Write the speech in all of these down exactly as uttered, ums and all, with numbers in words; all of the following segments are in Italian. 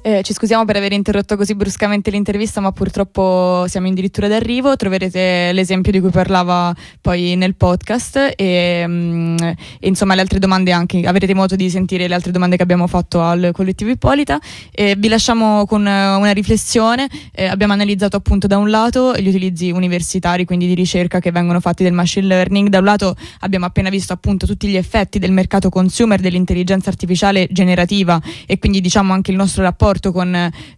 Eh, ci scusiamo per aver interrotto così bruscamente l'intervista, ma purtroppo siamo addirittura d'arrivo. Troverete l'esempio di cui parlava poi nel podcast e, mm, e insomma le altre domande anche, avrete modo di sentire le altre domande che abbiamo fatto al collettivo Ippolita. Eh, vi lasciamo con una riflessione. Eh, abbiamo analizzato appunto da un lato gli utilizzi universitari, quindi di ricerca, che vengono fatti del machine learning. Da un lato abbiamo appena visto appunto tutti gli effetti del mercato consumer, dell'intelligenza artificiale generativa e quindi diciamo anche il nostro rapporto con,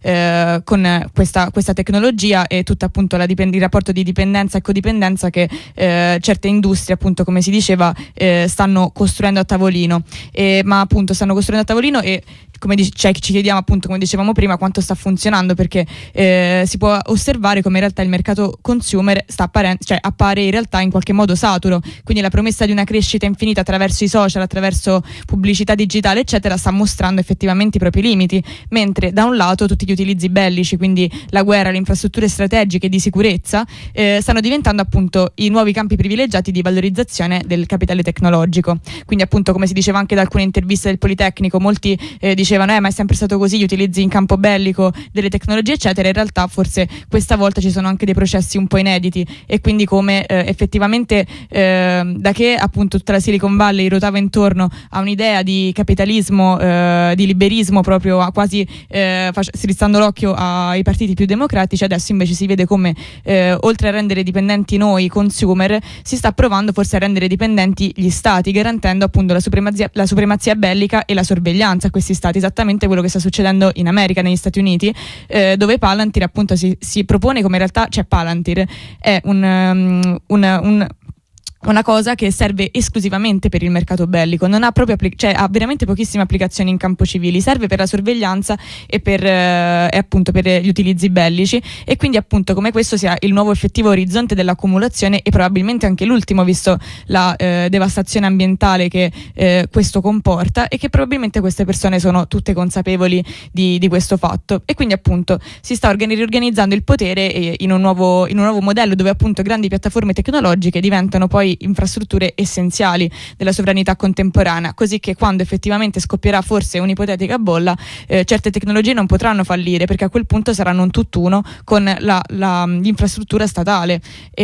eh, con questa, questa tecnologia e tutto appunto la dipend- il rapporto di dipendenza e codipendenza che eh, certe industrie, appunto come si diceva, eh, stanno costruendo a tavolino, e, ma appunto stanno costruendo a tavolino e come dice, cioè, ci chiediamo appunto, come dicevamo prima, quanto sta funzionando, perché eh, si può osservare come in realtà il mercato consumer sta appare- cioè, appare in realtà in qualche modo saturo, quindi la promessa di una crescita infinita attraverso i social, attraverso pubblicità digitale eccetera, sta mostrando effettivamente i propri limiti, mentre da un lato tutti gli utilizzi bellici, quindi la guerra, le infrastrutture strategiche di sicurezza, eh, stanno diventando appunto i nuovi campi privilegiati di valorizzazione del capitale tecnologico. Quindi appunto, come si diceva anche da alcune interviste del Politecnico, molti eh, dicevano eh ma è sempre stato così, gli utilizzi in campo bellico delle tecnologie eccetera. In realtà forse questa volta ci sono anche dei processi un po' inediti, e quindi come eh, effettivamente eh, da che appunto tutta la Silicon Valley ruotava intorno a un'idea di capitalismo, eh, di liberismo proprio, a quasi eh, fac- strizzando l'occhio ai partiti più democratici, adesso invece si vede come eh, oltre a rendere dipendenti noi consumer, si sta provando forse a rendere dipendenti gli stati, garantendo appunto la supremazia, la supremazia bellica e la sorveglianza a questi stati, esattamente quello che sta succedendo in America, negli Stati Uniti, eh, dove Palantir appunto si, si propone come in realtà, cioè Palantir è un, um, un, un una cosa che serve esclusivamente per il mercato bellico, non ha proprio appli- cioè ha veramente pochissime applicazioni in campo civili, serve per la sorveglianza e per eh, e appunto per gli utilizzi bellici, e quindi appunto come questo sia il nuovo effettivo orizzonte dell'accumulazione e probabilmente anche l'ultimo, visto la eh, devastazione ambientale che eh, questo comporta, e che probabilmente queste persone sono tutte consapevoli di, di questo fatto, e quindi appunto si sta organi- riorganizzando il potere eh, in un nuovo in un nuovo modello dove appunto grandi piattaforme tecnologiche diventano poi infrastrutture essenziali della sovranità contemporanea, così che quando effettivamente scoppierà forse un'ipotetica bolla, eh, certe tecnologie non potranno fallire, perché a quel punto saranno un tutt'uno con la, la, l'infrastruttura statale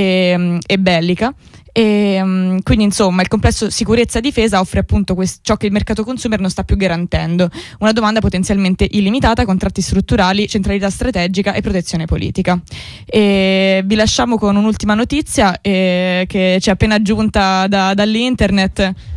e, e bellica. E, um, quindi insomma il complesso sicurezza-difesa offre appunto quest- ciò che il mercato consumer non sta più garantendo: una domanda potenzialmente illimitata, contratti strutturali, centralità strategica e protezione politica. E vi lasciamo con un'ultima notizia eh, che ci è appena giunta da, dall'internet.